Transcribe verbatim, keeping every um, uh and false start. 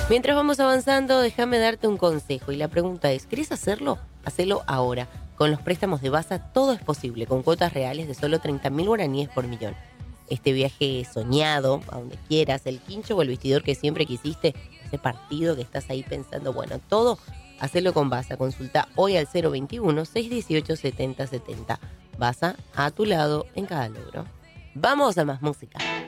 Mientras vamos avanzando, déjame darte un consejo. Y la pregunta es, ¿querés hacerlo? Hacelo ahora. Con los préstamos de Basa todo es posible, con cuotas reales de solo treinta mil guaraníes por millón. Este viaje soñado, a donde quieras, el quincho o el vestidor que siempre quisiste, ese partido que estás ahí pensando, bueno, todo, hacelo con Basa. Consulta hoy al cero veintiuno, seiscientos dieciocho, setenta setenta. Basa a tu lado en cada logro. Vamos a más música.